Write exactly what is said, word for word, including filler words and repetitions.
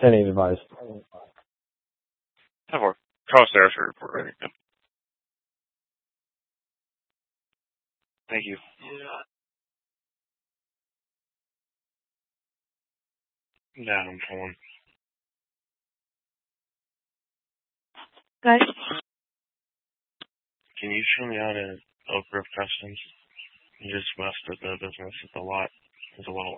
Any advice? Have our cost after report ready. Yep. Thank you. Yeah, I'm calling. Guys, Can you show me out at Oak Grove Customs? Just west of the business at the lot. There's a little